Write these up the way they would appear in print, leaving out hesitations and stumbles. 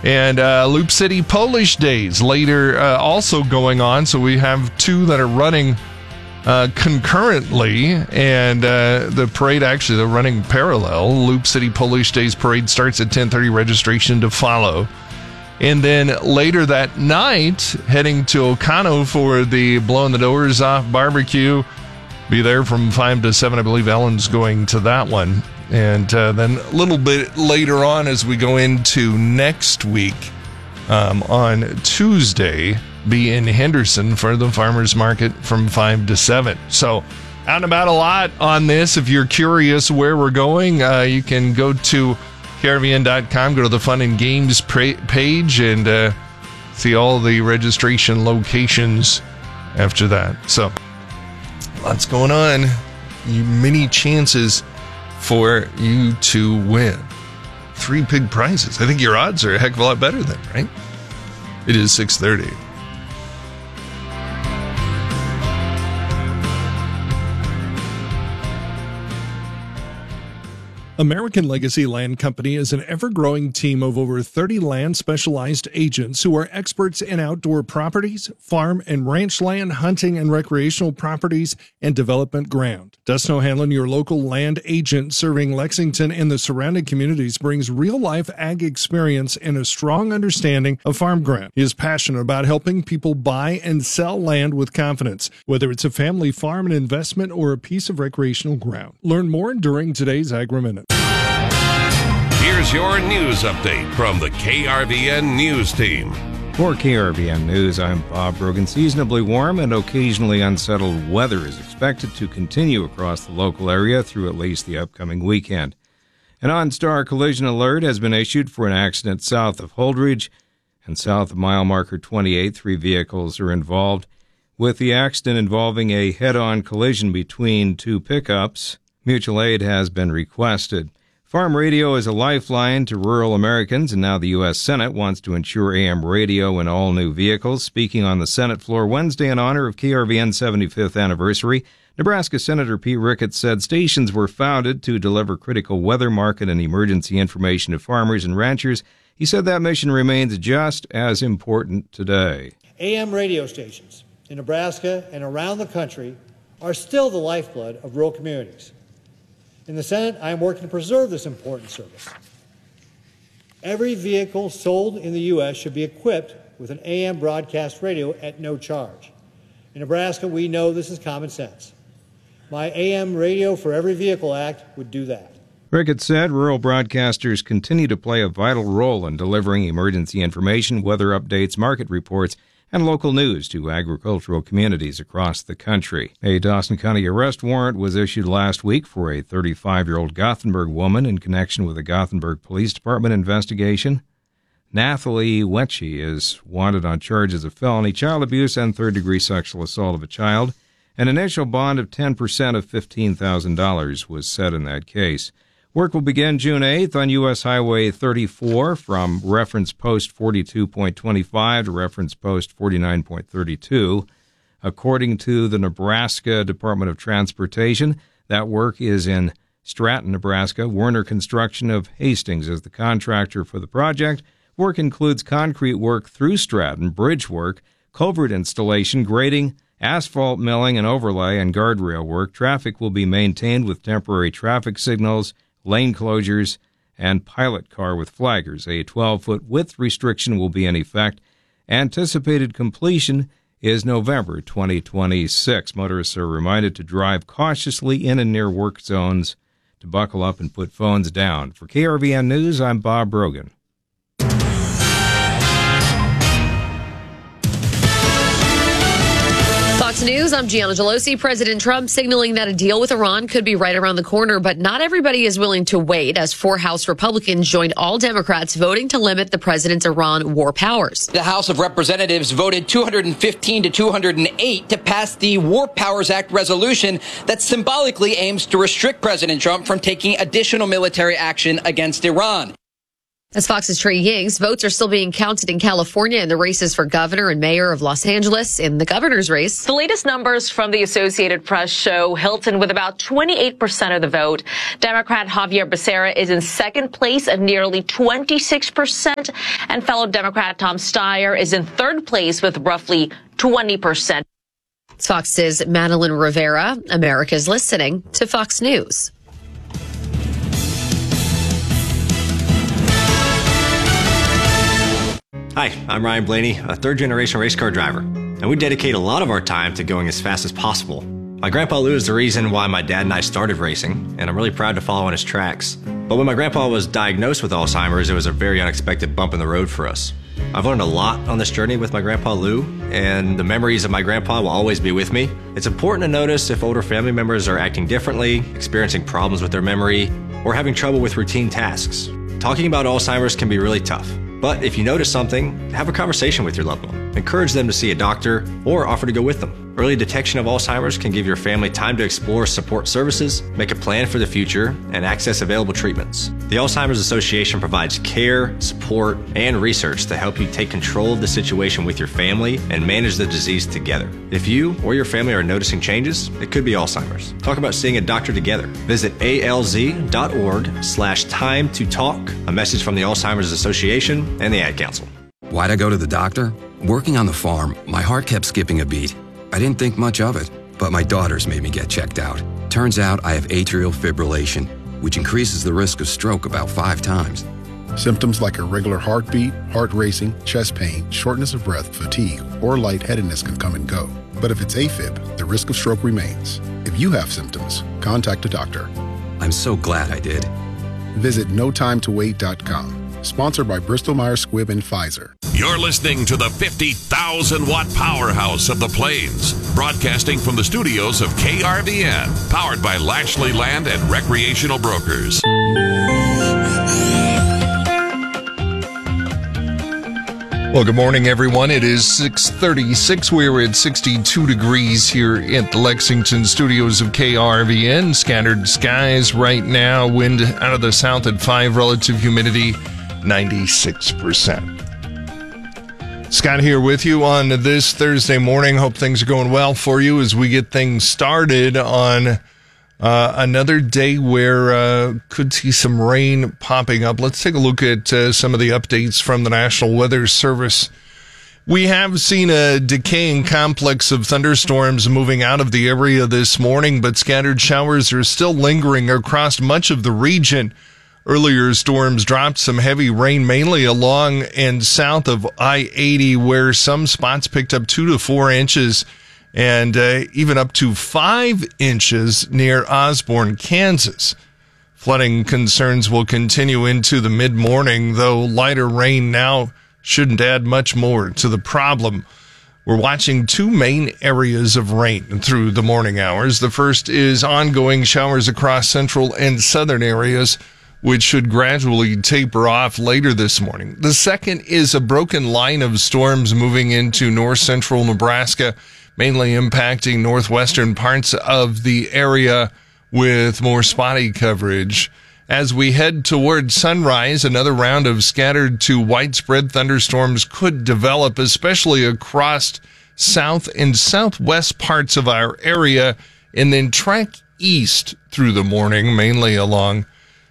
And Loop City Polish Days later also going on. So we have two that are running concurrently, and the parade, actually, they're running parallel. Loop City Polish Days parade starts at 10:30, registration to follow. And then later that night, heading to Ocano for the Blowing the Doors Off barbecue. Be there from 5 to 7. I believe Ellen's going to that one. And then a little bit later on, as we go into next week, on Tuesday, be in Henderson for the farmers market from 5 to 7. So out and about a lot on this. If you're curious where we're going, you can go to krvn.com, go to the Fun and Games page, and see all the registration locations after that. So lots going on. Many chances for you to win 3 big prizes. I think your odds are a heck of a lot better then, right? It is 6:30. American Legacy Land Company is an ever-growing team of over 30 land-specialized agents who are experts in outdoor properties, farm and ranch land, hunting and recreational properties, and development ground. Dustin O'Hanlon, your local land agent serving Lexington and the surrounding communities, brings real-life ag experience and a strong understanding of farm ground. He is passionate about helping people buy and sell land with confidence, whether it's a family farm, an investment, or a piece of recreational ground. Learn more during today's Agri-Minute. Here's your news update from the KRVN News Team. For KRVN News, I'm Bob Brogan. Seasonably warm and occasionally unsettled weather is expected to continue across the local area through at least the upcoming weekend. An OnStar collision alert has been issued for an accident south of Holdridge and south of mile marker 28. 3 vehicles are involved, with the accident involving a head-on collision between 2 pickups. Mutual aid has been requested. Farm radio is a lifeline to rural Americans, and now the U.S. Senate wants to ensure AM radio in all new vehicles. Speaking on the Senate floor Wednesday in honor of KRVN's 75th anniversary, Nebraska Senator Pete Ricketts said stations were founded to deliver critical weather, market, and emergency information to farmers and ranchers. He said that mission remains just as important today. AM radio stations in Nebraska and around the country are still the lifeblood of rural communities. In the Senate, I am working to preserve this important service. Every vehicle sold in the U.S. should be equipped with an AM broadcast radio at no charge. In Nebraska, we know this is common sense. My AM Radio for Every Vehicle Act would do that. Ricketts said rural broadcasters continue to play a vital role in delivering emergency information, weather updates, market reports, and local news to agricultural communities across the country. A Dawson County arrest warrant was issued last week for a 35-year-old Gothenburg woman in connection with a Gothenburg Police Department investigation. Nathalie Wetchy is wanted on charges of felony child abuse and third-degree sexual assault of a child. An initial bond of 10% of $15,000 was set in that case. Work will begin June 8th on U.S. Highway 34 from reference post 42.25 to reference post 49.32. According to the Nebraska Department of Transportation, that work is in Stratton, Nebraska. Werner Construction of Hastings is the contractor for the project. Work includes concrete work through Stratton, bridge work, culvert installation, grading, asphalt milling and overlay, and guardrail work. Traffic will be maintained with temporary traffic signals, lane closures, and pilot car with flaggers. A 12-foot width restriction will be in effect. Anticipated completion is November 2026. Motorists are reminded to drive cautiously in and near work zones, to buckle up and put phones down. For KRVN News, I'm Bob Brogan. Fox News, I'm Gianna Gelosi. President Trump signaling that a deal with Iran could be right around the corner, but not everybody is willing to wait, as 4 House Republicans joined all Democrats voting to limit the president's Iran war powers. The House of Representatives voted 215 to 208 to pass the War Powers Act resolution that symbolically aims to restrict President Trump from taking additional military action against Iran. As Fox's Trey Yings, votes are still being counted in California in the races for governor and mayor of Los Angeles. In the governor's race, the latest numbers from the Associated Press show Hilton with about 28% of the vote. Democrat Javier Becerra is in second place at nearly 26%, and fellow Democrat Tom Steyer is in third place with roughly 20%. Fox's Madeline Rivera. America's listening to Fox News. Hi, I'm Ryan Blaney, a third-generation race car driver, and we dedicate a lot of our time to going as fast as possible. My grandpa Lou is the reason why my dad and I started racing, and I'm really proud to follow in his tracks. But when my grandpa was diagnosed with Alzheimer's, it was a very unexpected bump in the road for us. I've learned a lot on this journey with my grandpa Lou, and the memories of my grandpa will always be with me. It's important to notice if older family members are acting differently, experiencing problems with their memory, or having trouble with routine tasks. Talking about Alzheimer's can be really tough. But if you notice something, have a conversation with your loved one. Encourage them to see a doctor or offer to go with them. Early detection of Alzheimer's can give your family time to explore support services, make a plan for the future, and access available treatments. The Alzheimer's Association provides care, support, and research to help you take control of the situation with your family and manage the disease together. If you or your family are noticing changes, it could be Alzheimer's. Talk about seeing a doctor together. Visit alz.org/time to talk. A message from the Alzheimer's Association and the Ad Council. Why'd I go to the doctor? Working on the farm, my heart kept skipping a beat. I didn't think much of it, but my daughters made me get checked out. Turns out I have atrial fibrillation, which increases the risk of stroke about 5 times. Symptoms like irregular heartbeat, heart racing, chest pain, shortness of breath, fatigue, or lightheadedness can come and go. But if it's AFib, the risk of stroke remains. If you have symptoms, contact a doctor. I'm so glad I did. Visit notimetowait.com. Sponsored by Bristol-Myers Squibb and Pfizer. You're listening to the 50,000-watt powerhouse of the Plains, broadcasting from the studios of KRVN, powered by Lashley Land and Recreational Brokers. Well, good morning, everyone. It is 6:36. We're at 62 degrees here at the Lexington studios of KRVN. Scattered skies right now. Wind out of the south at 5. Relative humidity 96%. Scott here with you on this Thursday morning. Hope things are going well for you as we get things started on another day where could see some rain popping up. Let's take a look at some of the updates from the National Weather Service. We have seen a decaying complex of thunderstorms moving out of the area this morning, but scattered showers are still lingering across much of the region. Earlier storms dropped some heavy rain mainly along and south of I-80, where some spots picked up 2 to 4 inches and even up to 5 inches near Osborne, Kansas. Flooding concerns will continue into the mid-morning, though lighter rain now shouldn't add much more to the problem. We're watching 2 main areas of rain through the morning hours. The first is ongoing showers across central and southern areas, which should gradually taper off later this morning. The second is a broken line of storms moving into north central Nebraska, mainly impacting northwestern parts of the area with more spotty coverage. As we head toward sunrise, another round of scattered to widespread thunderstorms could develop, especially across south and southwest parts of our area, and then track east through the morning, mainly along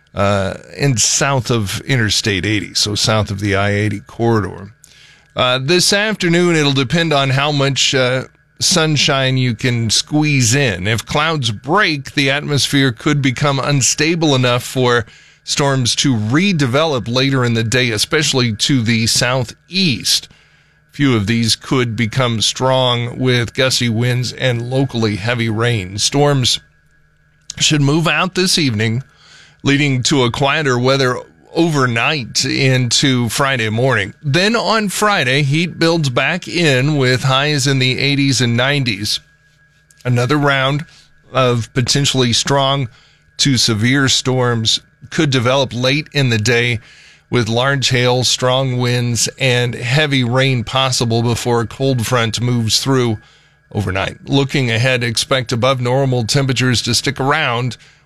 and south of Interstate 80, so south of the I-80 corridor. This afternoon, it'll depend on how much sunshine you can squeeze in. If clouds break, the atmosphere could become unstable enough for storms to redevelop later in the day, especially to the southeast. Few of these could become strong with gusty winds and locally heavy rain. Storms should move out this evening, leading to a quieter weather overnight into Friday morning. Then on Friday, heat builds back in with highs in the 80s and 90s. Another round of potentially strong to severe storms could develop late in the day with large hail, strong winds, and heavy rain possible before a cold front moves through overnight. Looking ahead, expect above normal temperatures to stick around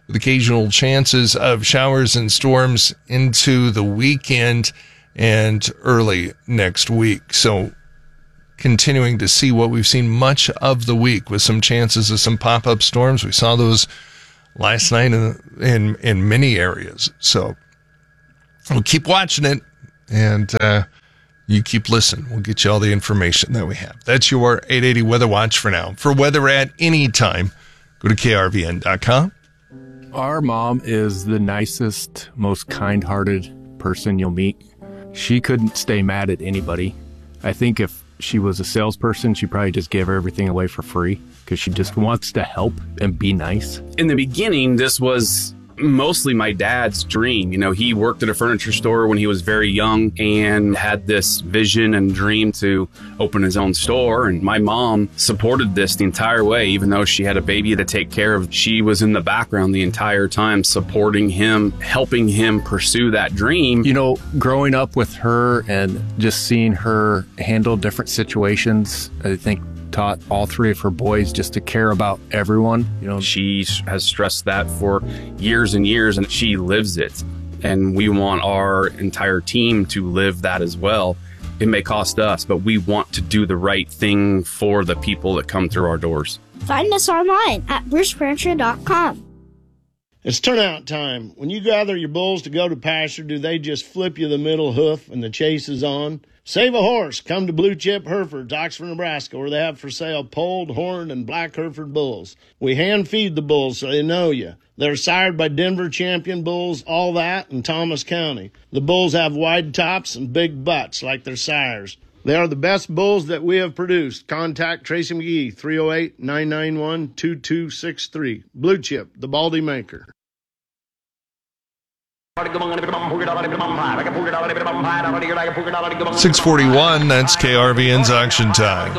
with occasional chances of showers and storms into the weekend and early next week. So continuing to see what we've seen much of the week with some chances of some pop-up storms. We saw those last night in many areas. So we'll keep watching it, and you keep listening. We'll get you all the information that we have. That's your 880 Weather Watch for now. For weather at any time, go to krvn.com. Our mom is the nicest, most kind-hearted person you'll meet. She couldn't stay mad at anybody. I think if she was a salesperson, she'd probably just give everything away for free because she just wants to help and be nice. In the beginning, this was mostly my dad's dream. You know, he worked at a furniture store when he was very young and had this vision and dream to open his own store. And my mom supported this the entire way, even though she had a baby to take care of. She was in the background the entire time, supporting him, helping him pursue that dream. You know, growing up with her and just seeing her handle different situations, I think taught all three of her boys just to care about everyone. You know, she has stressed that for years and years, and she lives it. And we want our entire team to live that as well. It may cost us, but we want to do the right thing for the people that come through our doors. Find us online at brucefurniture.com. It's turnout time. When you gather your bulls to go to pasture, do they just flip you the middle hoof and the chase is on? Save a horse. Come to Blue Chip Herefords, Oxford, Nebraska, where they have for sale polled, horned, and black Hereford bulls. We hand feed the bulls so they know you. They're sired by Denver champion bulls, all that, in Thomas County. The bulls have wide tops and big butts like their sires. They are the best bulls that we have produced. Contact Tracy McGee, 308-991-2263. Blue Chip, the Baldy Maker. 641, that's KRVN's auction time.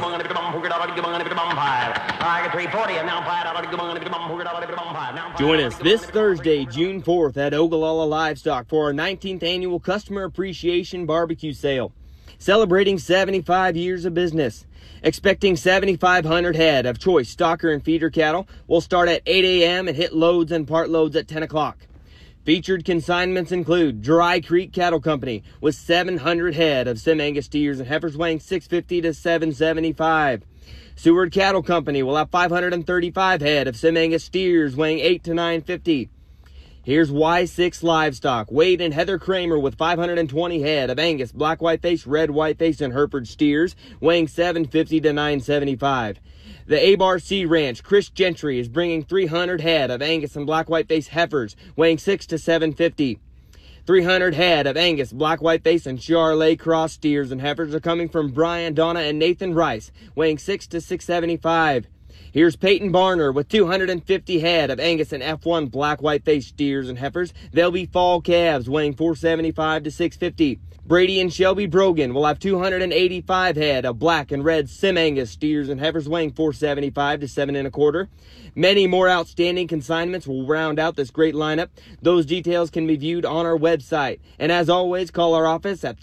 Join us this Thursday, June 4th at Ogallala Livestock for our 19th annual Customer Appreciation Barbecue Sale. Celebrating 75 years of business. Expecting 7,500 head of choice stocker and feeder cattle. Will start at 8 a.m. and hit loads and part loads at 10 o'clock. Featured consignments include Dry Creek Cattle Company with 700 head of Sim Angus steers and heifers weighing 650 to 775. Seward Cattle Company will have 535 head of Sim Angus steers weighing 8 to 950. Here's Y6 Livestock, Wade and Heather Kramer with 520 head of Angus, Black Whiteface, Red Whiteface, and Hereford steers weighing 750 to 975. The Abar Sea Ranch, Chris Gentry, is bringing 300 head of Angus and Black Whiteface heifers, weighing 6 to 750. 300 head of Angus, Black Whiteface, and Charolais Cross steers and heifers are coming from Brian, Donna, and Nathan Rice, weighing 6 to 675. Here's Peyton Barner with 250 head of Angus and F1 Black Whiteface steers and heifers. They'll be fall calves, weighing 475 to 650. Brady and Shelby Brogan will have 285 head of black and red Sim Angus steers and heifers weighing 475 to 7 1/4. Many more outstanding consignments will round out this great lineup. Those details can be viewed on our website. And as always, call our office at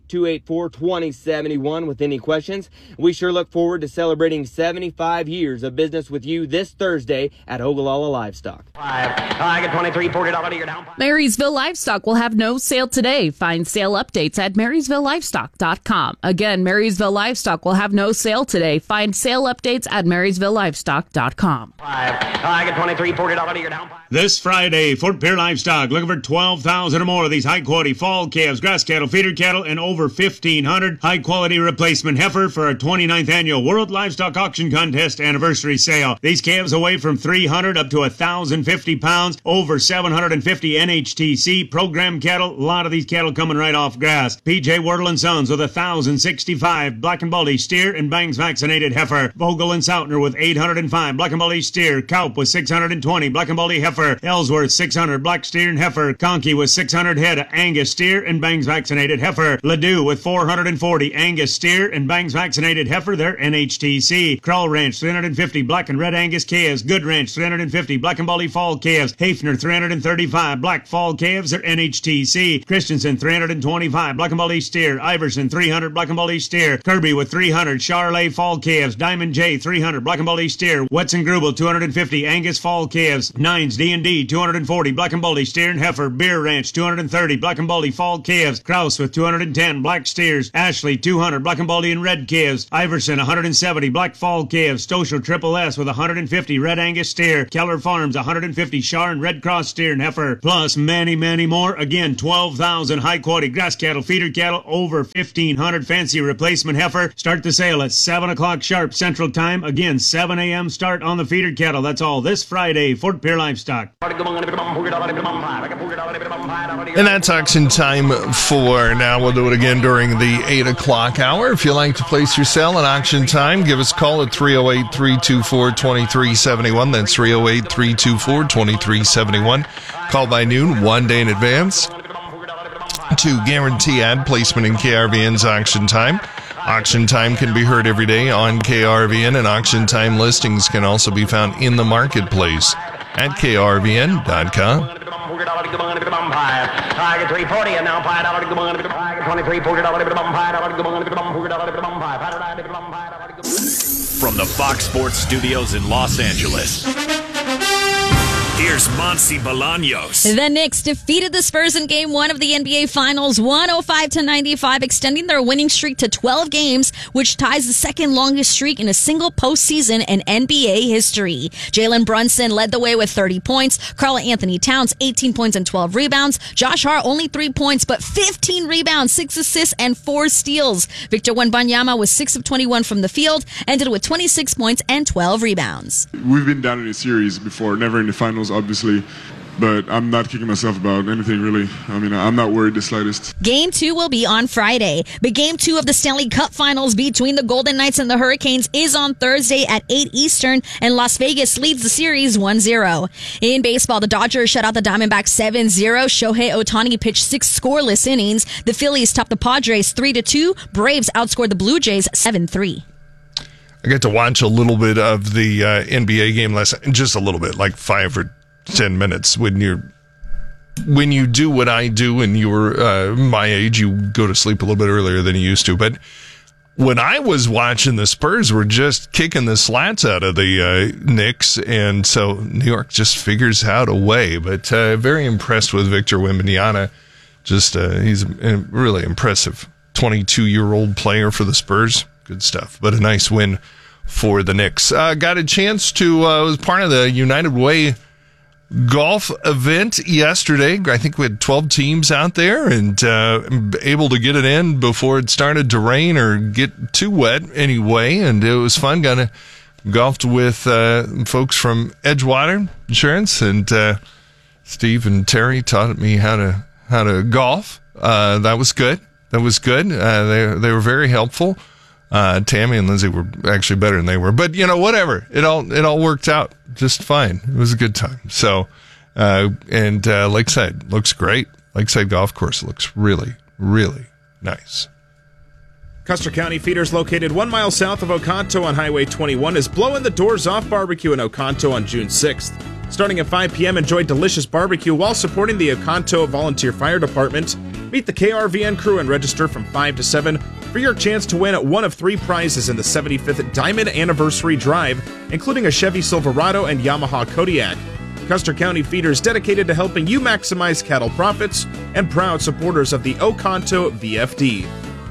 308-284-2071 with any questions. We sure look forward to celebrating 75 years of business with you this Thursday at Ogallala Livestock. I get $23, $40 you're down. Marysville Livestock will have no sale today. Find sale updates at MarysvilleLivestock.com. Again, Marysville Livestock will have no sale today. Find sale updates at MarysvilleLivestock.com. I get $23, $40 you're down. This Friday, Fort Pierre Livestock looking for 12,000 or more of these high-quality fall calves, grass cattle, feeder cattle, and over 1,500 high-quality replacement heifer for our 29th annual World Livestock Auction Contest anniversary sale. These calves weigh from 300 up to 1,050 pounds, over 750 NHTC program cattle. A lot of these cattle coming right off grass. PJ Wardle & Sons with 1,065 black and baldy steer and bangs vaccinated heifer. Vogel and Sautner with 805 black and baldy steer. Kaup with 620 black and baldy heifer. Ellsworth 600 black steer and heifer. Conkey with 600 head of Angus steer and bangs vaccinated heifer. Ladue with 440 Angus steer and bangs vaccinated heifer. They're NHTC. Krull Ranch 350 350 black and red Angus calves. Good Ranch 350 black and Baldy fall calves. Hafner 335 black fall calves or NHTC. Christensen 325 black and Baldy steer. Iverson 300 black and Baldy steer. Kirby with 300 Charolais fall calves. Diamond J 300 black and Baldy steer. Wetson Grubel 250 Angus fall calves. Nines D&D 240 black and Baldy steer and heifer. Beer Ranch 230 black and Baldy fall calves. Kraus with 210 black steers. Ashley 200 black and Baldy and red calves. Iverson 170 black fall calves. Stoschel Triple S with 150 red Angus steer. Keller Farms 150 Char and red cross steer and heifer. Plus many, many more. Again, 12,000 high quality grass cattle, feeder cattle, over 1,500 fancy replacement heifer. Start the sale at 7 o'clock sharp Central Time. Again, 7 a.m. start on the feeder cattle. That's all this Friday. Fort Pierre Livestock. And that's auction time for now. We'll do it again during the 8 o'clock hour. If you'd like to place your sale at auction time, give us a call at 308-324-2371. That's 308-324-2371. Call by noon, 1 day in advance, to guarantee ad placement in KRVN's auction time. Auction time can be heard every day on KRVN, and auction time listings can also be found in the marketplace at KRVN.com. Tiger 340 and now $5. 23 From the Fox Sports Studios in Los Angeles, here's Monsi Bolaños. The Knicks defeated the Spurs in Game 1 of the NBA Finals 105-95, extending their winning streak to 12 games, which ties the second longest streak in a single postseason in NBA history. Jalen Brunson led the way with 30 points. Karl Anthony Towns, 18 points and 12 rebounds. Josh Hart, only 3 points, but 15 rebounds, 6 assists, and 4 steals. Victor Wembanyama was 6 of 21 from the field, ended with 26 points and 12 rebounds. We've been down in a series before, never in the finals, obviously, but I'm not kicking myself about anything, really. I mean, I'm not worried the slightest. Game 2 will be on Friday, but Game 2 of the Stanley Cup Finals between the Golden Knights and the Hurricanes is on Thursday at 8 Eastern, and Las Vegas leads the series 1-0. In baseball, the Dodgers shut out the Diamondbacks 7-0. Shohei Ohtani pitched 6 scoreless innings. The Phillies topped the Padres 3-2. Braves outscored the Blue Jays 7-3. I got to watch a little bit of the NBA game last night, just a little bit, like 5 or 10 minutes. When you do what I do and you're my age, you go to sleep a little bit earlier than you used to. But when I was watching, the Spurs were just kicking the slats out of the Knicks, and so New York just figures out a way. But very impressed with Victor Wembanyama. Just he's a really impressive 22-year-old player for the Spurs. Good stuff, but a nice win for the Knicks. Got a chance to, was part of the United Way golf event yesterday. I think we had 12 teams out there and able to get it in before it started to rain or get too wet anyway, and it was fun. Golfed with folks from Edgewater Insurance, and Steve and Terry taught me how to golf. That was good. They were very helpful. Tammy and Lindsay were actually better than they were, but whatever. It all worked out just fine. It was a good time. So, and Lakeside looks great. Lakeside Golf Course looks really, really nice. Custer County Feeders, located 1 mile south of Oconto on Highway 21, is blowing the doors off barbecue in Oconto on June 6th. Starting at 5 p.m., enjoy delicious barbecue while supporting the Oconto Volunteer Fire Department. Meet the KRVN crew and register from 5 to 7 for your chance to win one of 3 prizes in the 75th Diamond Anniversary Drive, including a Chevy Silverado and Yamaha Kodiak. Custer County Feeders, dedicated to helping you maximize cattle profits and proud supporters of the Oconto VFD.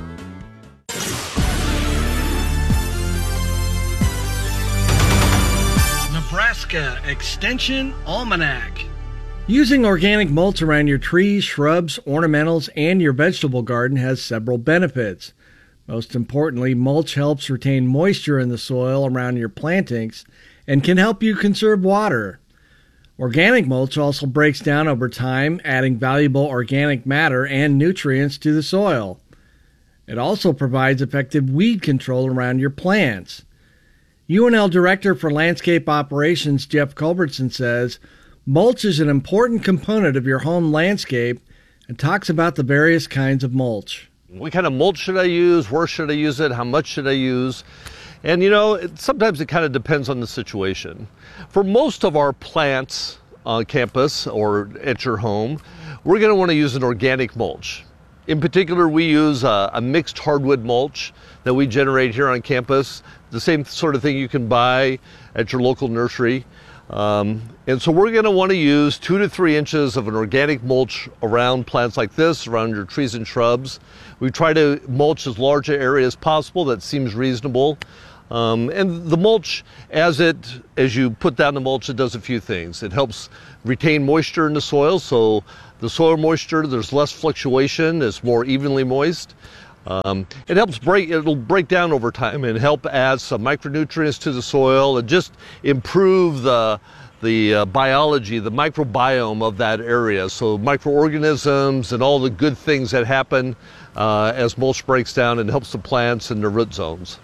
Nebraska Extension Almanac. Using organic mulch around your trees, shrubs, ornamentals, and your vegetable garden has several benefits. Most importantly, mulch helps retain moisture in the soil around your plantings and can help you conserve water. Organic mulch also breaks down over time, adding valuable organic matter and nutrients to the soil. It also provides effective weed control around your plants. UNL Director for Landscape Operations Jeff Culbertson says, mulch is an important component of your home landscape, and talks about the various kinds of mulch. What kind of mulch should I use? Where should I use it? How much should I use? And sometimes it kind of depends on the situation. For most of our plants on campus or at your home, we're going to want to use an organic mulch. In particular, we use a mixed hardwood mulch that we generate here on campus, the same sort of thing you can buy at your local nursery. And so we're going to want to use 2 to 3 inches of an organic mulch around plants like this, around your trees and shrubs. We try to mulch as large an area as possible. That seems reasonable. And the mulch, as you put down the mulch, it does a few things. It helps retain moisture in the soil, so the soil moisture, there's less fluctuation, it's more evenly moist. It helps it'll break down over time and help add some micronutrients to the soil and just improve the biology, the microbiome of that area. So microorganisms and all the good things that happen as mulch breaks down and helps the plants in the root zones.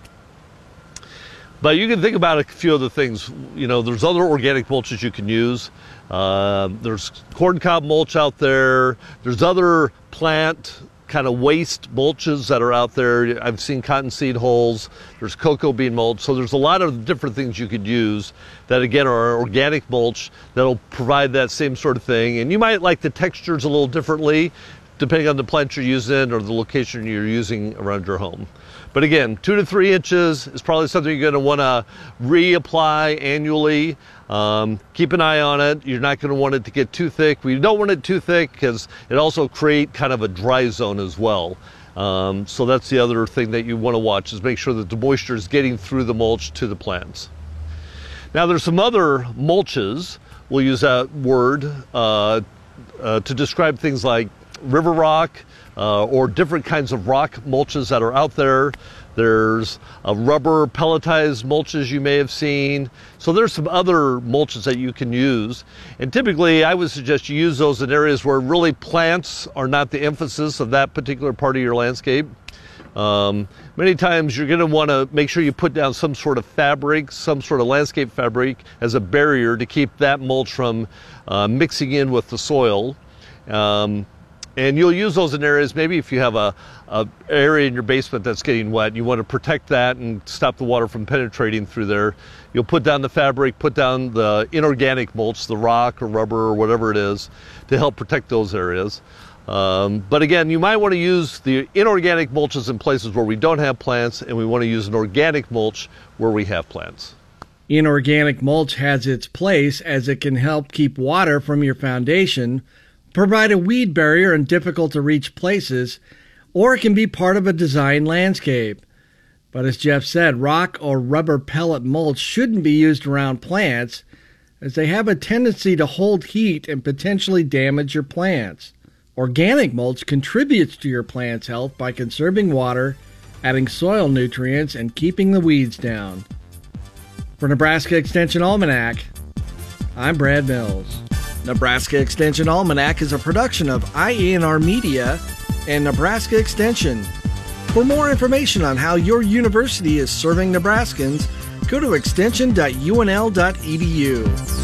But you can think about a few other things. There's other organic mulches you can use. There's corncob mulch out there. There's other plant kind of waste mulches that are out there. I've seen cottonseed hulls. There's cocoa bean mulch. So there's a lot of different things you could use that, again, are organic mulch that'll provide that same sort of thing. And you might like the textures a little differently depending on the plant you're using or the location you're using around your home. But again, 2 to 3 inches is probably something you're going to want to reapply annually. Keep an eye on it. You're not going to want it to get too thick. We don't want it too thick because it also creates kind of a dry zone as well. So that's the other thing that you want to watch, is make sure that the moisture is getting through the mulch to the plants. Now there's some other mulches, we'll use that word, to describe things like river rock, or different kinds of rock mulches that are out there. There's rubber pelletized mulches you may have seen. So there's some other mulches that you can use. And typically I would suggest you use those in areas where really plants are not the emphasis of that particular part of your landscape. Many times you're going to want to make sure you put down some sort of fabric, some sort of landscape fabric as a barrier to keep that mulch from mixing in with the soil. And you'll use those in areas, maybe if you have a area in your basement that's getting wet, you want to protect that and stop the water from penetrating through there. You'll put down the fabric, put down the inorganic mulch, the rock or rubber or whatever it is, to help protect those areas. But again, you might want to use the inorganic mulches in places where we don't have plants, and we want to use an organic mulch where we have plants. Inorganic mulch has its place as it can help keep water from your foundation, provide a weed barrier in difficult-to-reach places, or it can be part of a design landscape. But as Jeff said, rock or rubber pellet mulch shouldn't be used around plants, as they have a tendency to hold heat and potentially damage your plants. Organic mulch contributes to your plant's health by conserving water, adding soil nutrients, and keeping the weeds down. For Nebraska Extension Almanac, I'm Brad Mills. Nebraska Extension Almanac is a production of IANR Media and Nebraska Extension. For more information on how your university is serving Nebraskans, go to extension.unl.edu.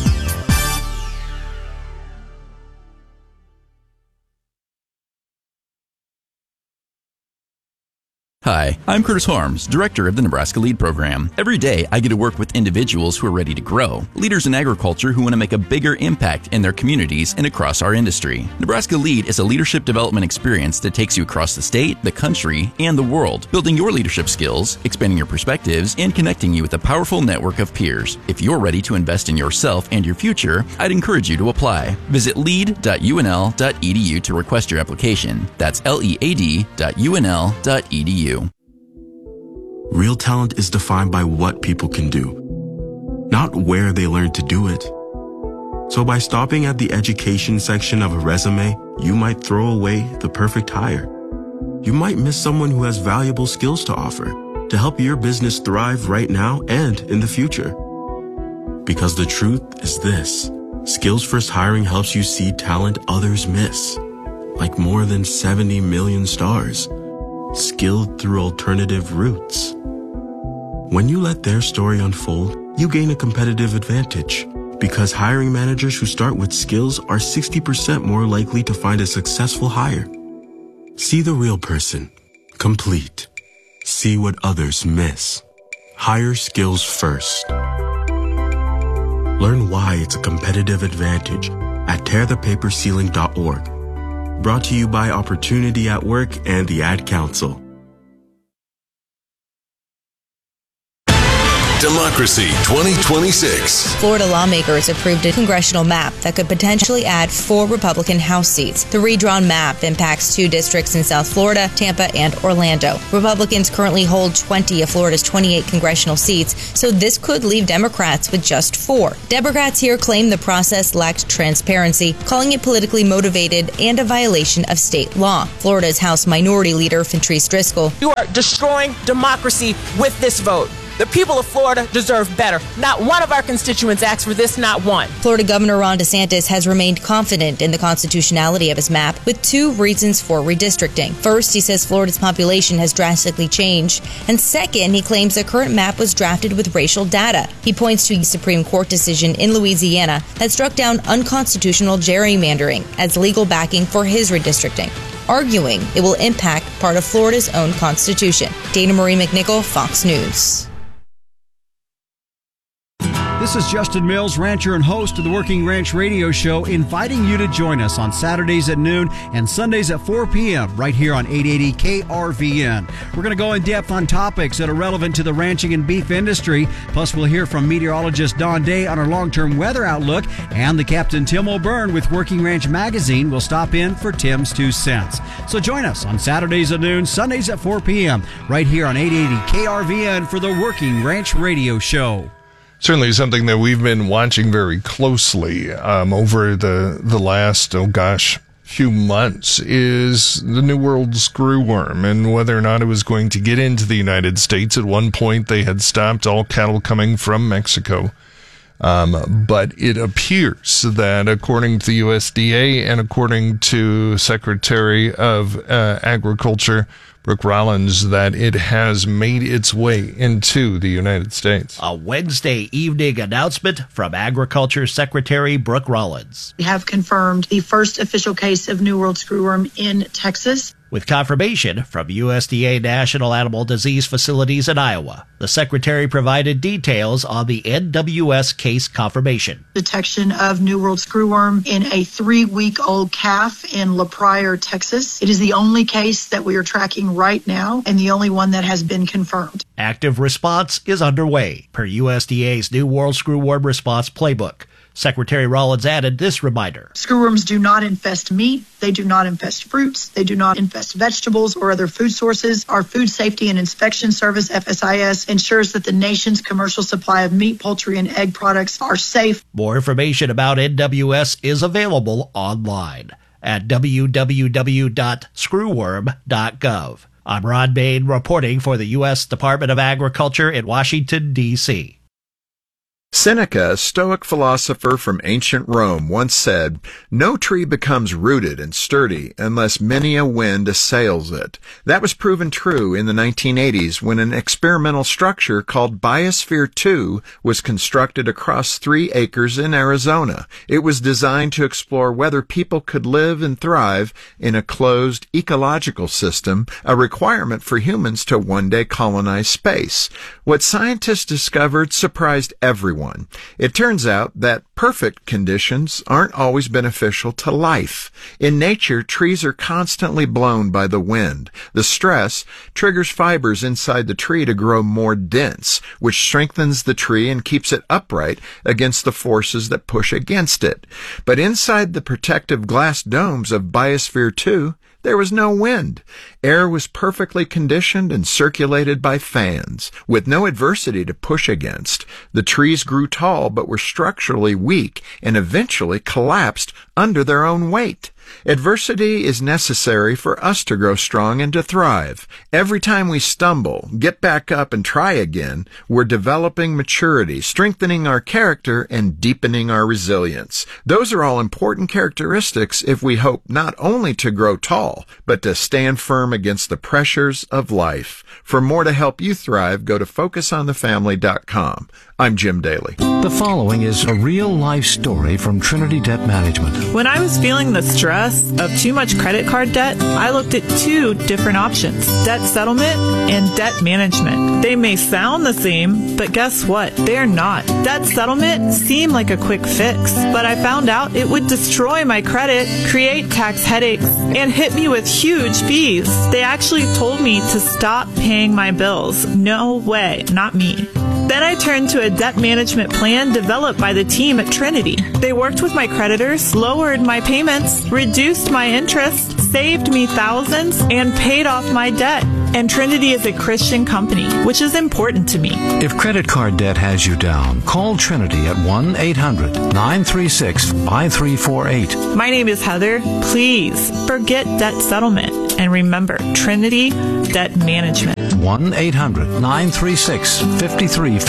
Hi, I'm Curtis Harms, Director of the Nebraska LEAD program. Every day, I get to work with individuals who are ready to grow, leaders in agriculture who want to make a bigger impact in their communities and across our industry. Nebraska LEAD is a leadership development experience that takes you across the state, the country, and the world, building your leadership skills, expanding your perspectives, and connecting you with a powerful network of peers. If you're ready to invest in yourself and your future, I'd encourage you to apply. Visit lead.unl.edu to request your application. That's lead.unl.edu. Real talent is defined by what people can do, not where they learn to do it. So by stopping at the education section of a resume, you might throw away the perfect hire. You might miss someone who has valuable skills to offer to help your business thrive right now and in the future. Because the truth is this: Skills First Hiring helps you see talent others miss, like more than 70 million stars, skilled through alternative routes. When you let their story unfold, you gain a competitive advantage, because hiring managers who start with skills are 60% more likely to find a successful hire. See the real person, complete. See what others miss. hire skills first. Learn why it's a competitive advantage at tearthepaperceiling.org. Brought to you by Opportunity at Work and the Ad Council. Democracy 2026. Florida lawmakers approved a congressional map that could potentially add 4 Republican House seats. The redrawn map impacts 2 districts in South Florida, Tampa, and Orlando. Republicans currently hold 20 of Florida's 28 congressional seats, so this could leave Democrats with just 4. Democrats here claim the process lacked transparency, calling it politically motivated and a violation of state law. Florida's House Minority Leader, Fentrice Driscoll. You are destroying democracy with this vote. The people of Florida deserve better. Not one of our constituents asked for this, not one. Florida Governor Ron DeSantis has remained confident in the constitutionality of his map with 2 reasons for redistricting. First, he says Florida's population has drastically changed. And second, he claims the current map was drafted with racial data. He points to a Supreme Court decision in Louisiana that struck down unconstitutional gerrymandering as legal backing for his redistricting, arguing it will impact part of Florida's own constitution. Dana Marie McNichol, Fox News. This is Justin Mills, rancher and host of the Working Ranch Radio Show, inviting you to join us on Saturdays at noon and Sundays at 4 p.m. right here on 880 KRVN. We're going to go in depth on topics that are relevant to the ranching and beef industry. Plus, we'll hear from meteorologist Don Day on our long-term weather outlook, and the Captain Tim O'Byrne with Working Ranch Magazine will stop in for Tim's 2 cents. So join us on Saturdays at noon, Sundays at 4 p.m. right here on 880 KRVN for the Working Ranch Radio Show. Certainly something that we've been watching very closely over the last, few months is the New World screwworm and whether or not it was going to get into the United States. At one point, they had stopped all cattle coming from Mexico. But it appears that according to the USDA and according to Secretary of Agriculture, Brooke Rollins, that it has made its way into the United States. A Wednesday evening announcement from Agriculture Secretary Brooke Rollins. We have confirmed the first official case of New World screwworm in Texas. With confirmation from USDA National Animal Disease Facilities in Iowa, the Secretary provided details on the NWS case confirmation. Detection of New World screwworm in a 3-week-old calf in La Pryor, Texas. It is the only case that we are tracking right now and the only one that has been confirmed. Active response is underway per USDA's New World Screwworm Response Playbook. Secretary Rollins added this reminder. Screwworms do not infest meat. They do not infest fruits. They do not infest vegetables or other food sources. Our Food Safety and Inspection Service, FSIS, ensures that the nation's commercial supply of meat, poultry, and egg products are safe. More information about NWS is available online at www.screwworm.gov. I'm Ron Bain reporting for the U.S. Department of Agriculture in Washington, D.C. Seneca, a Stoic philosopher from ancient Rome, once said, "No tree becomes rooted and sturdy unless many a wind assails it." That was proven true in the 1980s when an experimental structure called Biosphere 2 was constructed across 3 acres in Arizona. It was designed to explore whether people could live and thrive in a closed ecological system, a requirement for humans to one day colonize space. What scientists discovered surprised everyone. It turns out that perfect conditions aren't always beneficial to life. In nature, trees are constantly blown by the wind. The stress triggers fibers inside the tree to grow more dense, which strengthens the tree and keeps it upright against the forces that push against it. But inside the protective glass domes of Biosphere 2, there was no wind. Air was perfectly conditioned and circulated by fans, with no adversity to push against. The trees grew tall but were structurally weak and eventually collapsed under their own weight. Adversity is necessary for us to grow strong and to thrive. Every time we stumble, get back up and try again, we're developing maturity, strengthening our character, and deepening our resilience. Those are all important characteristics if we hope not only to grow tall, but to stand firm against the pressures of life. For more to help you thrive, go to FocusOnTheFamily.com. I'm Jim Daly. The following is a real-life story from Trinity Debt Management. When I was feeling the stress stress of too much credit card debt, I looked at 2 different options, debt settlement and debt management. They may sound the same, but guess what? They're not. Debt settlement seemed like a quick fix, but I found out it would destroy my credit, create tax headaches, and hit me with huge fees. They actually told me to stop paying my bills. No way, not me. Then I turned to a debt management plan developed by the team at Trinity. They worked with my creditors, lowered my payments, reduced my interest, saved me thousands, and paid off my debt. And Trinity is a Christian company, which is important to me. If credit card debt has you down, call Trinity at 1-800-936-5348. My name is Heather. Please forget debt settlement and remember Trinity Debt Management. 1-800-936-5348.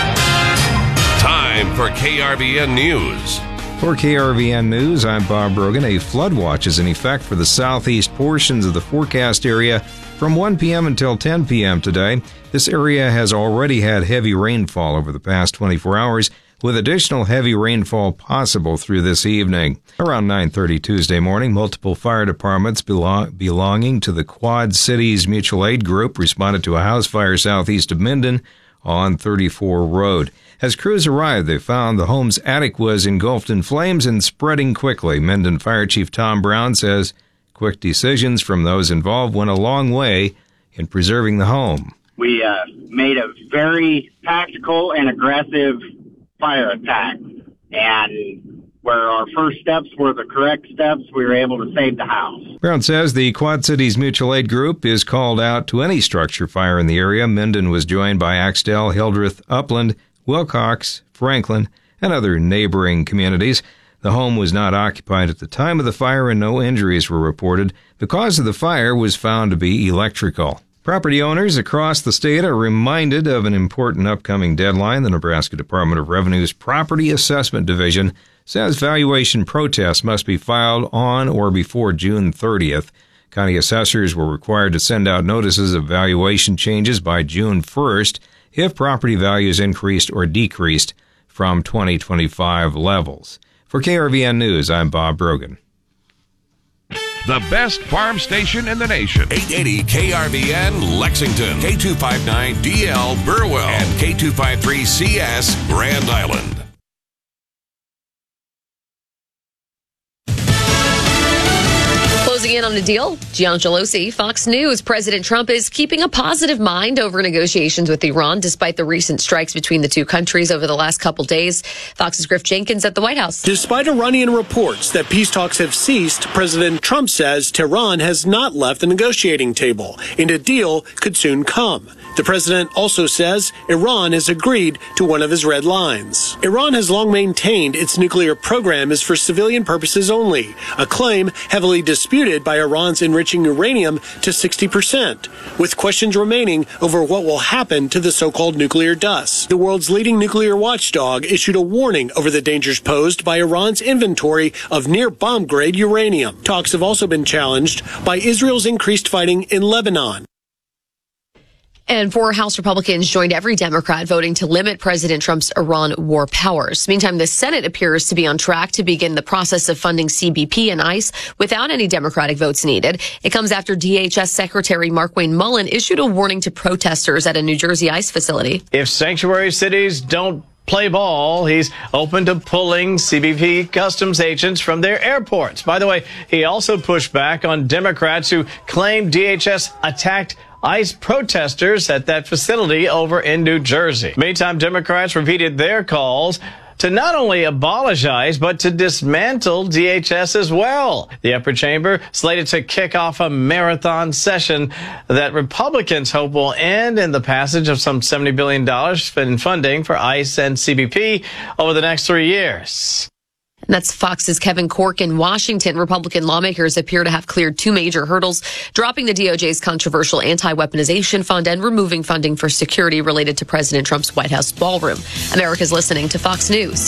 Time for KRVN News. For KRVN News, I'm Bob Brogan. A flood watch is in effect for the southeast portions of the forecast area from 1 p.m. until 10 p.m. today. This area has already had heavy rainfall over the past 24 hours, with additional heavy rainfall possible through this evening. Around 9:30 Tuesday morning, multiple fire departments belonging to the Quad Cities Mutual Aid Group responded to a house fire southeast of Minden on 34 Road. As crews arrived, they found the home's attic was engulfed in flames and spreading quickly. Minden Fire Chief Tom Brown says quick decisions from those involved went a long way in preserving the home. We made a very tactical and aggressive fire attack, and where our first steps were the correct steps, we were able to save the house. Brown says the Quad Cities Mutual Aid Group is called out to any structure fire in the area. Minden was joined by Axtell, Hildreth, Upland, Wilcox, Franklin, and other neighboring communities. The home was not occupied at the time of the fire and no injuries were reported. The cause of the fire was found to be electrical. Property owners across the state are reminded of an important upcoming deadline. The Nebraska Department of Revenue's Property Assessment Division says valuation protests must be filed on or before June 30th. County assessors were required to send out notices of valuation changes by June 1st if property values increased or decreased from 2025 levels. For KRVN News, I'm Bob Brogan. The best farm station in the nation. 880 KRVN Lexington, K259DL Burwell, and K253CS Grand Island. Closing in on the deal, Gian Gelosi, Fox News. President Trump is keeping a positive mind over negotiations with Iran, despite the recent strikes between the two countries over the last couple days. Fox's Griff Jenkins at the White House. Despite Iranian reports that peace talks have ceased, President Trump says Tehran has not left the negotiating table, and a deal could soon come. The president also says Iran has agreed to one of his red lines. Iran has long maintained its nuclear program is for civilian purposes only, a claim heavily disputed by Iran's enriching uranium to 60%, with questions remaining over what will happen to the so-called nuclear dust. The world's leading nuclear watchdog issued a warning over the dangers posed by Iran's inventory of near bomb-grade uranium. Talks have also been challenged by Israel's increased fighting in Lebanon. And 4 House Republicans joined every Democrat voting to limit President Trump's Iran war powers. Meantime, the Senate appears to be on track to begin the process of funding CBP and ICE without any Democratic votes needed. It comes after DHS Secretary Markwayne Mullin issued a warning to protesters at a New Jersey ICE facility. If sanctuary cities don't play ball, he's open to pulling CBP customs agents from their airports. By the way, he also pushed back on Democrats who claim DHS attacked ICE protesters at that facility over in New Jersey. Meantime, Democrats repeated their calls to not only abolish ICE, but to dismantle DHS as well. The upper chamber slated to kick off a marathon session that Republicans hope will end in the passage of some $70 billion in funding for ICE and CBP over the next 3 years. And that's Fox's Kevin Corke in Washington. Republican lawmakers appear to have cleared 2 major hurdles, dropping the DOJ's controversial anti-weaponization fund and removing funding for security related to President Trump's White House ballroom. America's listening to Fox News.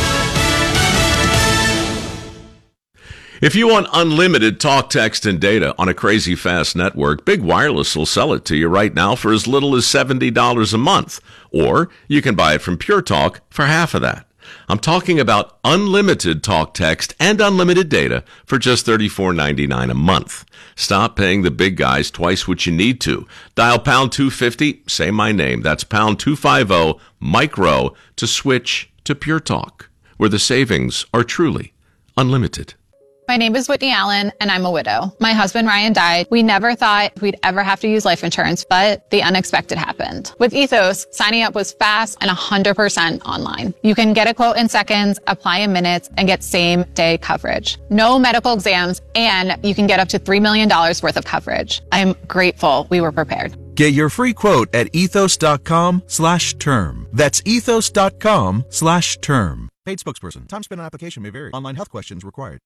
If you want unlimited talk, text, and data on a crazy fast network, Big Wireless will sell it to you right now for as little as $70 a month. Or you can buy it from Pure Talk for half of that. I'm talking about unlimited talk, text, and unlimited data for just $34.99 a month. Stop paying the big guys twice what you need to. Dial pound 250, say my name. That's pound 250 micro to switch to Pure Talk, where the savings are truly unlimited. My name is Whitney Allen, and I'm a widow. My husband, Ryan, died. We never thought we'd ever have to use life insurance, but the unexpected happened. With Ethos, signing up was fast and 100% online. You can get a quote in seconds, apply in minutes, and get same-day coverage. No medical exams, and you can get up to $3 million worth of coverage. I'm grateful we were prepared. Get your free quote at ethos.com/term. That's ethos.com/term. Paid spokesperson. Time spent on application may vary. Online health questions required.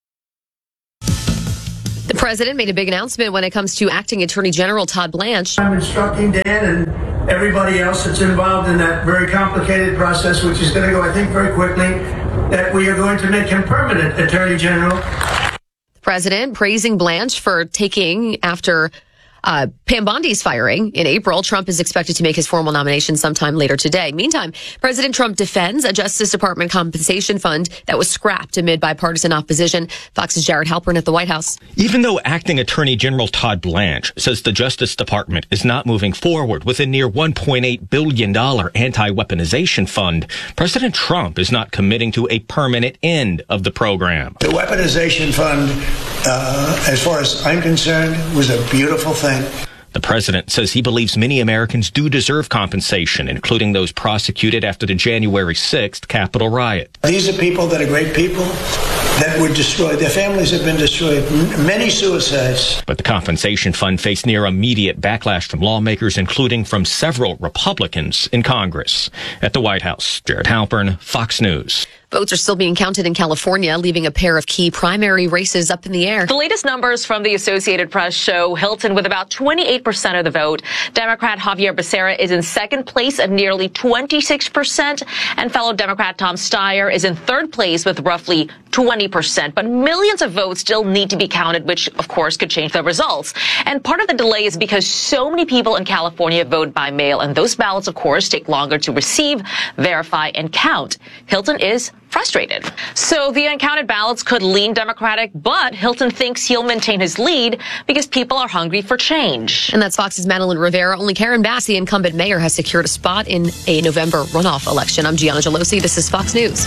The president made a big announcement when it comes to acting Attorney General Todd Blanche. I'm instructing Dan and everybody else that's involved in that very complicated process, which is going to go, I think, very quickly, that we are going to make him permanent Attorney General. The president praising Blanche for taking after Pam Bondi's firing in April. Trump is expected to make his formal nomination sometime later today. Meantime, President Trump defends a Justice Department compensation fund that was scrapped amid bipartisan opposition. Fox's Jared Halpern at the White House. Even though Acting Attorney General Todd Blanche says the Justice Department is not moving forward with a near $1.8 billion anti-weaponization fund, President Trump is not committing to a permanent end of the program. The weaponization fund, as far as I'm concerned, was a beautiful thing. The president says he believes many Americans do deserve compensation, including those prosecuted after the January 6th Capitol riot. These are people that are great people that were destroyed. Their families have been destroyed. Many suicides. But the compensation fund faced near immediate backlash from lawmakers, including from several Republicans in Congress. At the White House, Jared Halpern, Fox News. Votes are still being counted in California, leaving a pair of key primary races up in the air. The latest numbers from the Associated Press show Hilton with about 28% of the vote. Democrat Javier Becerra is in second place at nearly 26%, and fellow Democrat Tom Steyer is in third place with roughly 20%. But millions of votes still need to be counted, which, of course, could change the results. And part of the delay is because so many people in California vote by mail, and those ballots, of course, take longer to receive, verify, and count. Hilton is frustrated. So the uncounted ballots could lean Democratic, but Hilton thinks he'll maintain his lead because people are hungry for change. And that's Fox's Madeline Rivera. Only Karen Bassey, incumbent mayor, has secured a spot in a November runoff election. I'm Gianna Gelosi. This is Fox News.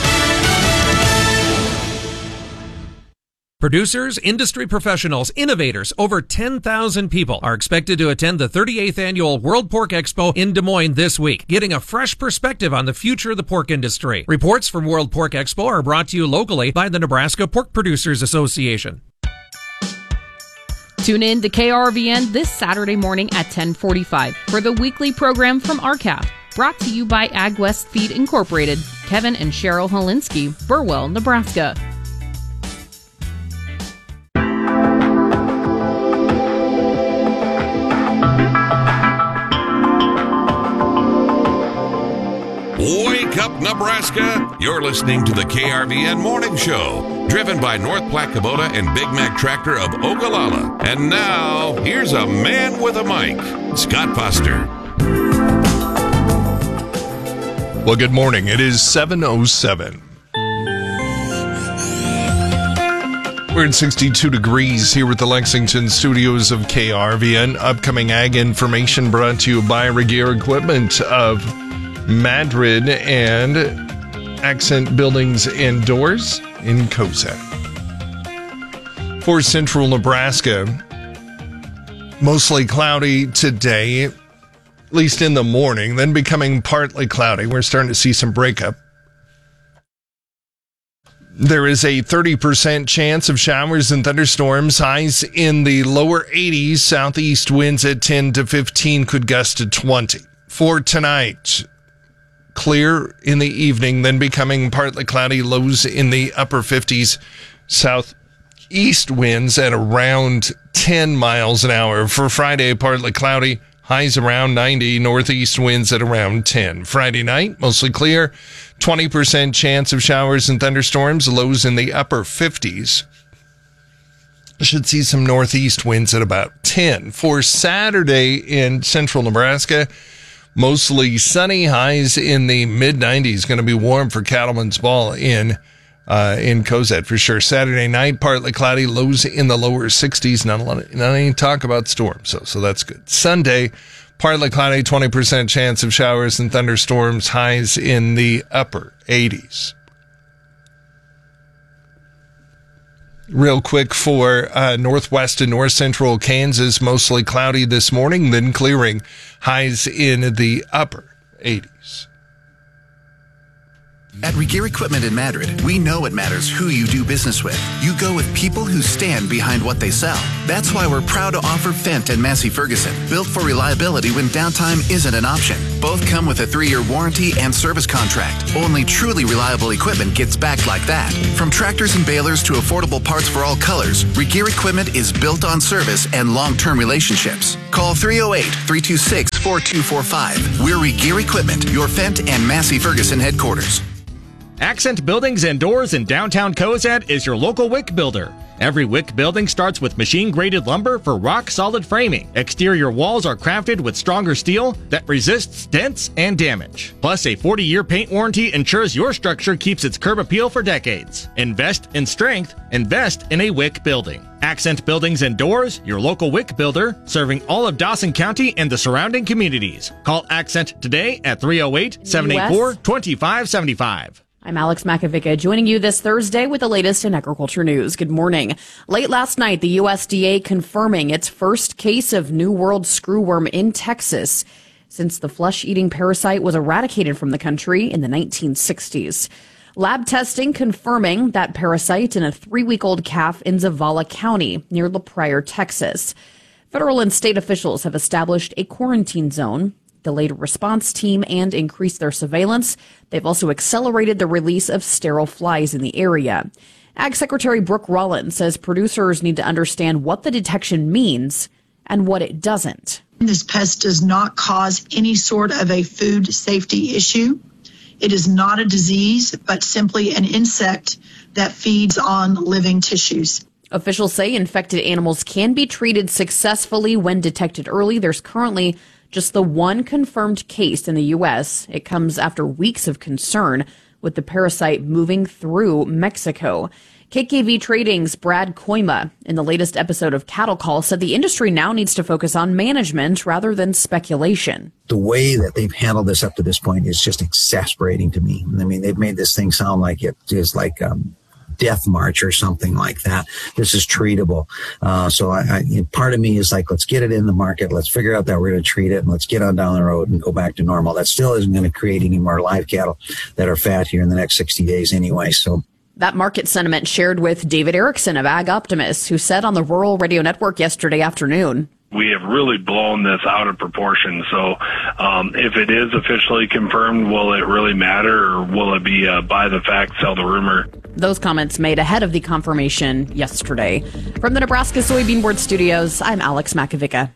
Producers, industry professionals, innovators, over 10,000 people are expected to attend the 38th Annual World Pork Expo in Des Moines this week, getting a fresh perspective on the future of the pork industry. Reports from World Pork Expo are brought to you locally by the Nebraska Pork Producers Association. Tune in to KRVN this Saturday morning at 10:45 for the weekly program from RCAF, brought to you by AgWest Feed Incorporated, Kevin and Cheryl Holinsky, Burwell, Nebraska. Wake up, Nebraska! You're listening to the KRVN Morning Show, driven by North Platte Kubota and Big Mac Tractor of Ogallala. And now, here's a man with a mic, Scott Foster. Well, good morning. It is 7:07. We're at 62 degrees here with the Lexington studios of KRVN. Upcoming ag information brought to you by Regeer Equipment of Madrid and Accent Buildings and Doors in Cozad. For central Nebraska, mostly cloudy today, at least in the morning, then becoming partly cloudy. We're starting to see some breakup. There is a 30% chance of showers and thunderstorms, highs in the lower 80s, southeast winds at 10 to 15 could gust to 20. For tonight, clear in the evening, then becoming partly cloudy, lows in the upper 50s, southeast winds at around 10 miles an hour. For Friday, partly cloudy, highs around 90, northeast winds at around 10. Friday night, mostly clear, 20% chance of showers and thunderstorms, lows in the upper 50s. Should see some northeast winds at about 10. For Saturday in central Nebraska, Mostly sunny, highs in the mid-90s. Going to be warm for Cattleman's Ball in Cozad for sure. Saturday night, partly cloudy, lows in the lower 60s. Not any talk about storms, so that's good. Sunday, partly cloudy, 20% chance of showers and thunderstorms, highs in the upper 80s. Real quick for northwest and north central Kansas, mostly cloudy this morning, then clearing, highs in the upper 80s. At Regear Equipment in Madrid, we know it matters who you do business with. You go with people who stand behind what they sell. That's why we're proud to offer Fendt and Massey Ferguson, built for reliability when downtime isn't an option. Both come with a 3-year warranty and service contract. Only truly reliable equipment gets backed like that. From tractors and balers to affordable parts for all colors, Regear Equipment is built on service and long-term relationships. Call 308-326-4245. We're Regear Equipment, your Fendt and Massey Ferguson headquarters. Accent Buildings and Doors in downtown Cozad is your local WIC builder. Every WIC building starts with machine-graded lumber for rock-solid framing. Exterior walls are crafted with stronger steel that resists dents and damage. Plus, a 40-year paint warranty ensures your structure keeps its curb appeal for decades. Invest in strength. Invest in a WIC building. Accent Buildings and Doors, your local WIC builder, serving all of Dawson County and the surrounding communities. Call Accent today at 308-784-2575. I'm Alex Makovica, joining you this Thursday with the latest in agriculture news. Good morning. Late last night, the USDA confirming its first case of New World screwworm in Texas since the flesh-eating parasite was eradicated from the country in the 1960s. Lab testing confirming that parasite in a 3-week-old calf in Zavala County near La Pryor, Texas. Federal and state officials have established a quarantine zone, delayed a response team, and increased their surveillance. They've also accelerated the release of sterile flies in the area. Ag Secretary Brooke Rollins says producers need to understand what the detection means and what it doesn't. This pest does not cause any sort of a food safety issue. It is not a disease, but simply an insect that feeds on living tissues. Officials say infected animals can be treated successfully when detected early. There's currently just the one confirmed case in the U.S. It comes after weeks of concern with the parasite moving through Mexico. KKV Trading's Brad Koima, in the latest episode of Cattle Call, said the industry now needs to focus on management rather than speculation. The way that they've handled this up to this point is just exasperating to me. I mean, they've made this thing sound like it is like death march or something like that. This is treatable. So part of me is like, let's get it in the market. Let's figure out that we're going to treat it, and let's get on down the road and go back to normal. That still isn't going to create any more live cattle that are fat here in the next 60 days anyway. So that market sentiment shared with David Erickson of Ag Optimist, who said on the Rural Radio Network yesterday afternoon, we have really blown this out of proportion. So if it is officially confirmed, will it really matter, or will it be buy the fact, sell the rumor? Those comments made ahead of the confirmation yesterday. From the Nebraska Soybean Board Studios, I'm Alex Makovica.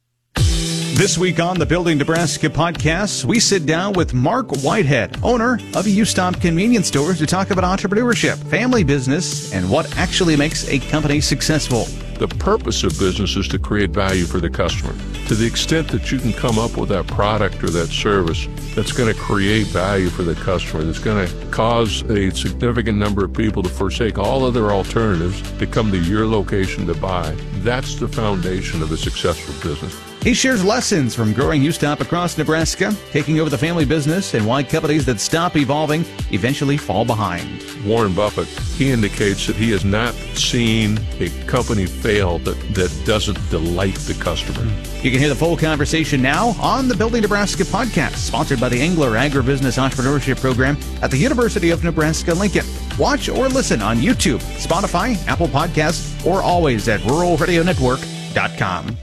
This week on the Building Nebraska podcast, we sit down with Mark Whitehead, owner of a U-Stop convenience store, to talk about entrepreneurship, family business, and what actually makes a company successful. The purpose of business is to create value for the customer. To the extent that you can come up with that product or that service that's going to create value for the customer, that's going to cause a significant number of people to forsake all other alternatives to come to your location to buy, that's the foundation of a successful business. He shares lessons from growing U-Stop across Nebraska, taking over the family business, and why companies that stop evolving eventually fall behind. Warren Buffett, he indicates that he has not seen a company fail that doesn't delight the customer. You can hear the full conversation now on the Building Nebraska podcast, sponsored by the Engler Agribusiness Entrepreneurship Program at the University of Nebraska-Lincoln. Watch or listen on YouTube, Spotify, Apple Podcasts, or always at ruralradionetwork.com.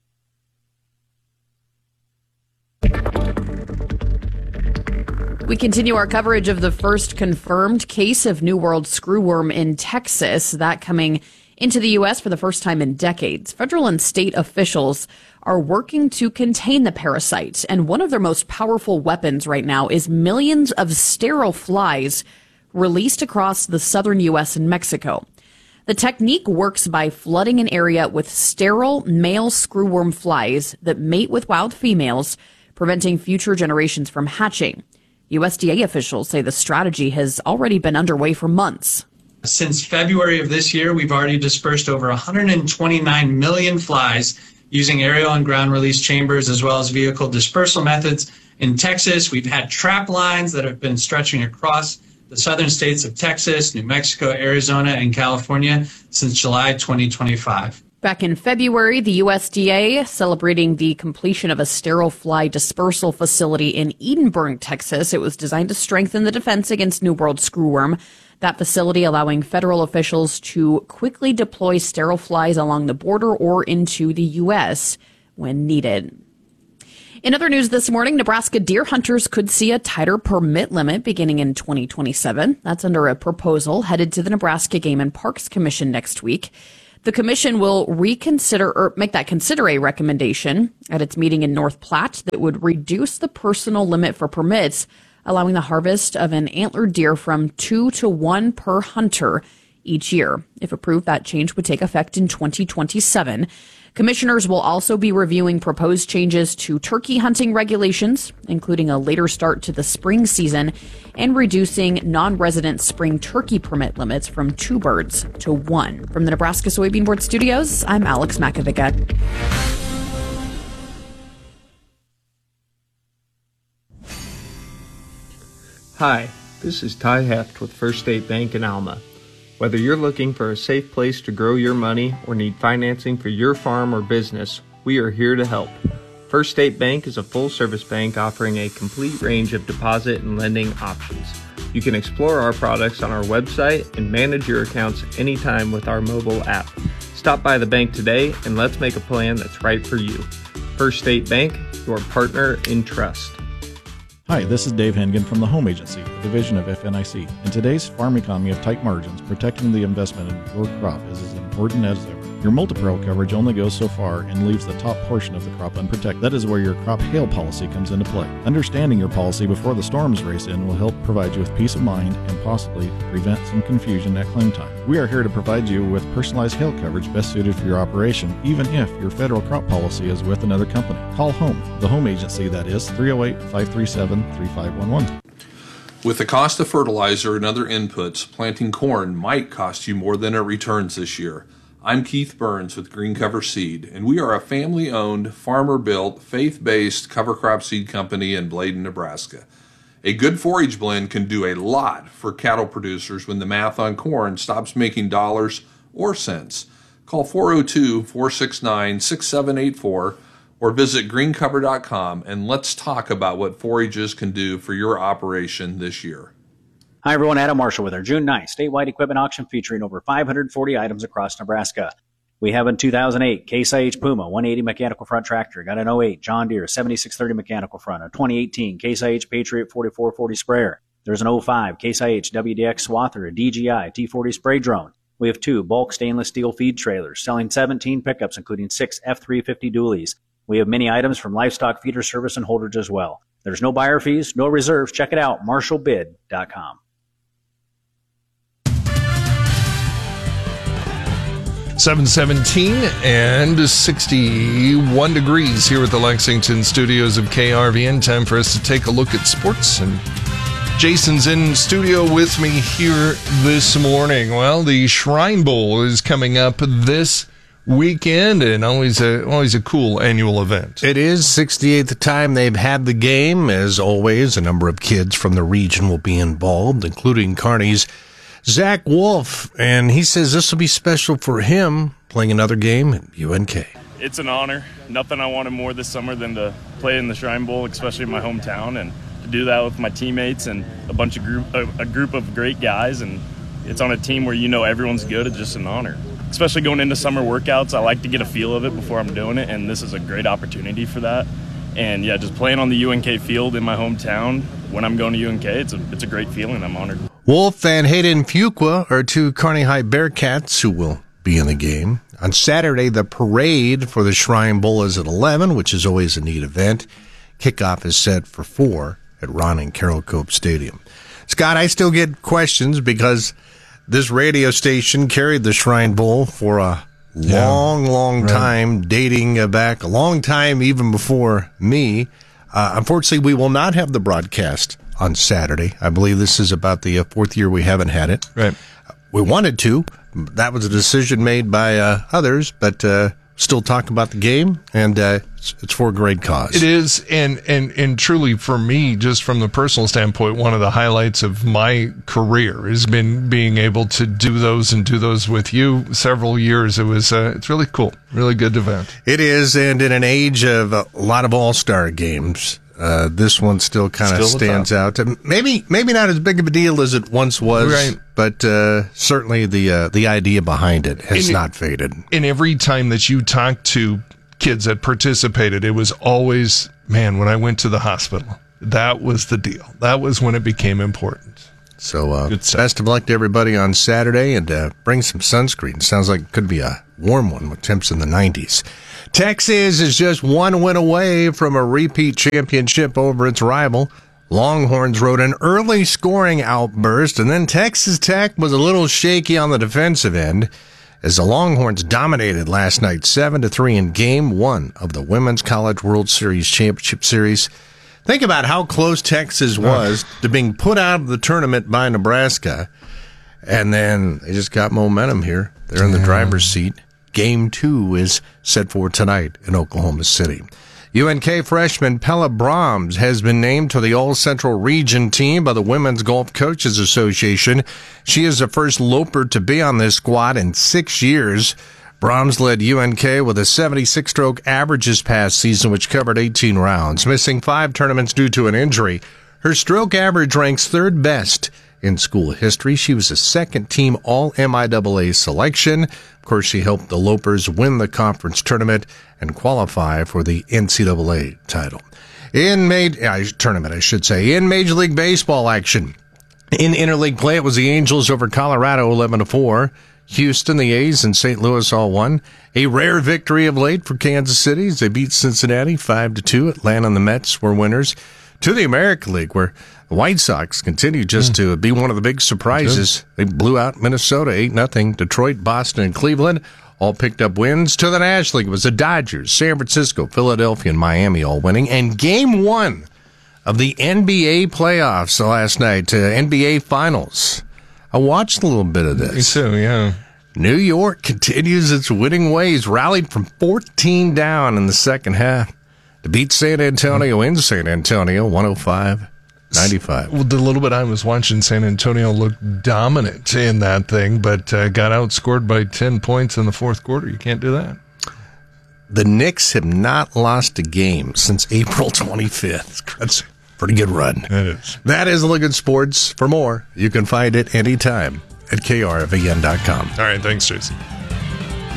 We continue our coverage of the first confirmed case of New World screwworm in Texas, that coming into the U.S. for the first time in decades. Federal and state officials are working to contain the parasite, and one of their most powerful weapons right now is millions of sterile flies released across the southern U.S. and Mexico. The technique works by flooding an area with sterile male screwworm flies that mate with wild females, preventing future generations from hatching. USDA officials say the strategy has already been underway for months. Since February of this year, we've already dispersed over 129 million flies using aerial and ground release chambers as well as vehicle dispersal methods. In Texas, we've had trap lines that have been stretching across the southern states of Texas, New Mexico, Arizona, and California since July 2025. Back in February, the USDA celebrating the completion of a sterile fly dispersal facility in Edenburg, Texas. It was designed to strengthen the defense against New World screwworm. That facility allowing federal officials to quickly deploy sterile flies along the border or into the U.S. when needed. In other news this morning, Nebraska deer hunters could see a tighter permit limit beginning in 2027. That's under a proposal headed to the Nebraska Game and Parks Commission next week. The commission will reconsider or consider a recommendation at its meeting in North Platte that would reduce the personal limit for permits, allowing the harvest of an antlered deer from 2 to 1 per hunter each year. If approved, that change would take effect in 2027. Commissioners will also be reviewing proposed changes to turkey hunting regulations, including a later start to the spring season and reducing non-resident spring turkey permit limits from 2 birds to 1. From the Nebraska Soybean Board Studios, I'm Alex Makovica. Hi, this is Ty Heft with First State Bank in Alma. Whether you're looking for a safe place to grow your money or need financing for your farm or business, we are here to help. First State Bank is a full-service bank offering a complete range of deposit and lending options. You can explore our products on our website and manage your accounts anytime with our mobile app. Stop by the bank today and let's make a plan that's right for you. First State Bank, your partner in trust. Hi, this is Dave Hengen from the Home Agency, a division of FNIC. In today's farm economy of tight margins, protecting the investment in your crop is as important as ever. Your multi-peril coverage only goes so far and leaves the top portion of the crop unprotected. That is where your crop hail policy comes into play. Understanding your policy before the storms race in will help provide you with peace of mind and possibly prevent some confusion at claim time. We are here to provide you with personalized hail coverage best suited for your operation, even if your federal crop policy is with another company. Call HOME, the Home Agency, that is 308-537-3511. With the cost of fertilizer and other inputs, planting corn might cost you more than it returns this year. I'm Keith Burns with Green Cover Seed, and we are a family-owned, farmer-built, faith-based cover crop seed company in Bladen, Nebraska. A good forage blend can do a lot for cattle producers when the math on corn stops making dollars or cents. Call 402-469-6784 or visit greencover.com and let's talk about what forages can do for your operation this year. Hi, everyone. Adam Marshall with our June 9th statewide equipment auction featuring over 540 items across Nebraska. We have a 2008 Case IH Puma 180 mechanical front tractor. Got an 08 John Deere 7630 mechanical front. A 2018 Case IH Patriot 4440 sprayer. There's an 05 Case IH WDX Swather, a DJI T40 spray drone. We have 2 bulk stainless steel feed trailers selling 17 pickups, including 6 F350 dualies. We have many items from livestock feeder service and holders as well. There's no buyer fees, no reserves. Check it out, marshallbid.com. 717 and 61 degrees here at the Lexington studios of KRVN. Time for us to take a look at sports, and Jason's in studio with me here this morning. Well, the Shrine Bowl is coming up this weekend, and always a cool annual event. It is 68th time they've had the game. As always, a number of kids from the region will be involved, including Kearney's Zach Wolf, and he says this will be special for him, playing another game at UNK. It's an honor. Nothing I wanted more this summer than to play in the Shrine Bowl, especially in my hometown, and to do that with my teammates and a group of great guys. And it's on a team where you know everyone's good. It's just an honor. Especially going into summer workouts, I like to get a feel of it before I'm doing it, and this is a great opportunity for that. And yeah, just playing on the UNK field in my hometown when I'm going to UNK, it's a great feeling. I'm honored. Wolf and Hayden Fuqua are 2 Kearney High Bearcats who will be in the game. On Saturday, the parade for the Shrine Bowl is at 11, which is always a neat event. Kickoff is set for 4 at Ron and Carol Cope Stadium. Scott, I still get questions because this radio station carried the Shrine Bowl for a long time, dating back a long time even before me. Unfortunately, we will not have the broadcast on Saturday. I believe this is about the fourth year we haven't had it. Right. We wanted to. That was a decision made by others, but still talk about the game, and it's for a great cause. It is, and truly for me, just from the personal standpoint, one of the highlights of my career has been being able to do those with you several years. It's really cool, really good event. It is, and in an age of a lot of all-star games, this one still kind of stands out. Maybe not as big of a deal as it once was, right. But certainly the idea behind it has not faded. And every time that you talk to kids that participated, it was always, man, when I went to the hospital, that was the deal. That was when it became important. So best of luck to everybody on Saturday, and bring some sunscreen. Sounds like it could be a warm one with temps in the 90s. Texas is just one win away from a repeat championship over its rival. Longhorns rode an early scoring outburst, and then Texas Tech was a little shaky on the defensive end as the Longhorns dominated last night 7-3 in Game 1 of the Women's College World Series Championship Series. Think about how close Texas was to being put out of the tournament by Nebraska, and then they just got momentum here. They're in the driver's seat. Game 2 is set for tonight in Oklahoma City. UNK freshman Pella Brahms has been named to the All-Central Region team by the Women's Golf Coaches Association. She is the first Loper to be on this squad in 6 years. Brahms led UNK with a 76-stroke average this past season, which covered 18 rounds, missing 5 tournaments due to an injury. Her stroke average ranks third best in school history. She was a second-team All-MIAA selection. Of course, she helped the Lopers win the conference tournament and qualify for the NCAA title. In Major League Baseball action. In interleague play, it was the Angels over Colorado 11-4. Houston, the A's, and St. Louis all won. A rare victory of late for Kansas City as they beat Cincinnati 5-2. Atlanta and the Mets were winners. To the American League, where the White Sox continue just to be one of the big surprises. They blew out Minnesota 8-0. Detroit, Boston, and Cleveland all picked up wins. To the National League, it was the Dodgers, San Francisco, Philadelphia, and Miami all winning. And Game 1 of the NBA playoffs last night, NBA Finals. I watched a little bit of this. Me too, yeah. New York continues its winning ways, rallied from 14 down in the second half to beat San Antonio in San Antonio, 105-95. Well, the little bit I was watching, San Antonio looked dominant in that thing, but got outscored by 10 points in the fourth quarter. You can't do that. The Knicks have not lost a game since April 25th. That's a pretty good run. It is. That is Look at Sports. For more, you can find it anytime at krvn.com. All right, thanks, Jason.